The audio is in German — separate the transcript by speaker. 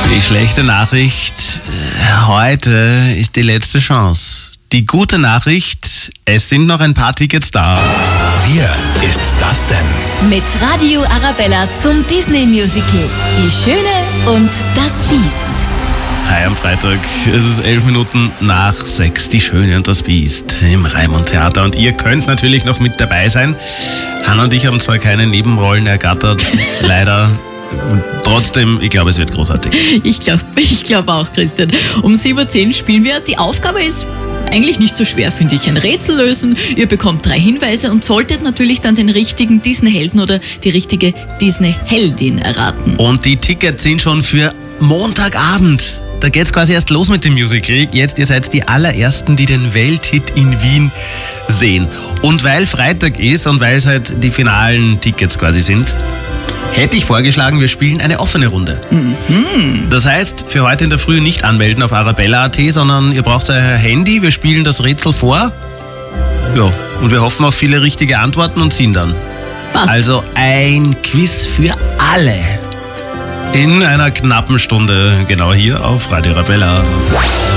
Speaker 1: Die schlechte Nachricht, heute ist die letzte Chance. Die gute Nachricht, es sind noch ein paar Tickets da.
Speaker 2: Wer ist das denn?
Speaker 3: Mit Radio Arabella zum Disney-Musical Die Schöne und das Biest.
Speaker 1: Hi am Freitag, es ist 11 Minuten nach 6, Die Schöne und das Biest im Raimund Theater. Und ihr könnt natürlich noch mit dabei sein. Hanna und ich haben zwar keine Nebenrollen ergattert, leider. Trotzdem, ich glaube, es wird großartig.
Speaker 4: Ich glaube auch, Christian. Um 7:10 Uhr spielen wir. Die Aufgabe ist eigentlich nicht so schwer, finde ich. Ein Rätsel lösen. Ihr bekommt 3 Hinweise und solltet natürlich dann den richtigen Disney-Helden oder die richtige Disney-Heldin erraten.
Speaker 1: Und die Tickets sind schon für Montagabend. Da geht's quasi erst los mit dem Musical. Jetzt, ihr seid die allerersten, die den Welthit in Wien sehen. Und weil Freitag ist und weil es halt die finalen Tickets quasi sind, hätte ich vorgeschlagen, wir spielen eine offene Runde. Das heißt, für heute in der Früh nicht anmelden auf arabella.at, sondern ihr braucht euer Handy, wir spielen das Rätsel vor. Ja, und wir hoffen auf viele richtige Antworten und ziehen dann.
Speaker 4: Passt.
Speaker 1: Also ein Quiz für alle. In einer knappen Stunde, genau hier auf Radio Arabella.